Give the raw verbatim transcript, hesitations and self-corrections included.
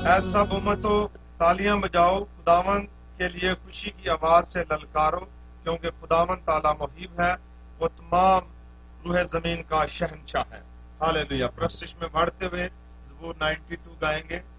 ऐ सब उम्मतों तालियां बजाओ, खुदावन के लिए खुशी की आवाज से ललकारो, क्योंकि खुदावन ताला मुहीब है, वो तमाम रूह जमीन का शहंशाह है। हालेलुया। प्रस्तिश में बढ़ते हुए ज़बूर बानवे गाएंगे।